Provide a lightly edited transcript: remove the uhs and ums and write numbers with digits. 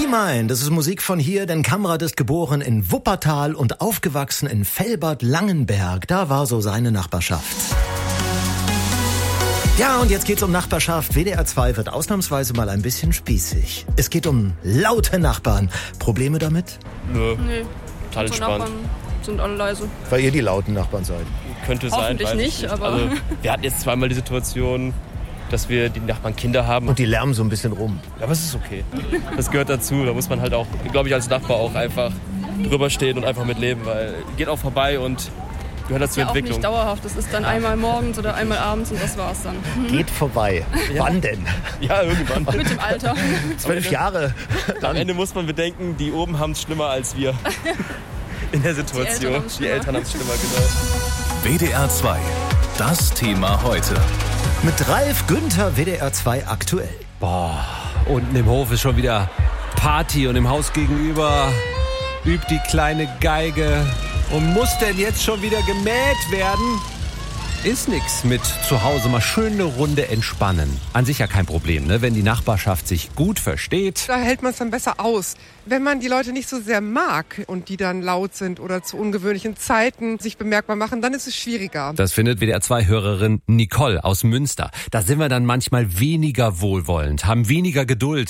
Be Mine, das ist Musik von hier, denn Kamrat ist geboren in Wuppertal und aufgewachsen in Velbert-Langenberg. Da war so seine Nachbarschaft. Ja, und jetzt geht's um Nachbarschaft. WDR 2 wird ausnahmsweise mal ein bisschen spießig. Es geht um laute Nachbarn. Probleme damit? Nee, total entspannt. Nachbarn sind alle leise. Weil ihr die lauten Nachbarn seid. Könnte sein, Hoffentlich weiß ich nicht, aber... Also, wir hatten jetzt zweimal die Situation, dass wir die Nachbarn Kinder haben. Und die lärmen so ein bisschen rum. Aber es ist okay. Das gehört dazu. Da muss man halt auch, glaube ich, als Nachbar auch einfach drüber stehen und einfach mitleben, weil geht auch vorbei und gehört dazu Ja, auch Entwicklung. nicht dauerhaft. Das ist dann einmal morgens oder einmal abends und das war's dann. Geht vorbei. Ja. Wann denn? Ja, irgendwann. Mit dem Alter. 12 Jahre. Am Ende muss man bedenken, die oben haben es schlimmer als wir. In der Situation. Die Eltern haben es schlimmer, genau. WDR 2. Das Thema heute. Mit Ralf Günther, WDR 2 aktuell. Boah, unten im Hof ist schon wieder Party und im Haus gegenüber übt die kleine Geige. Und muss denn jetzt schon wieder gemäht werden? Ist nix mit zu Hause mal schön eine Runde entspannen. An sich ja kein Problem, ne? Wenn die Nachbarschaft sich gut versteht. Da hält man es dann besser aus. Wenn man die Leute nicht so sehr mag und die dann laut sind oder zu ungewöhnlichen Zeiten sich bemerkbar machen, dann ist es schwieriger. Das findet WDR 2-Hörerin Nicole aus Münster. Da sind wir dann manchmal weniger wohlwollend, haben weniger Geduld.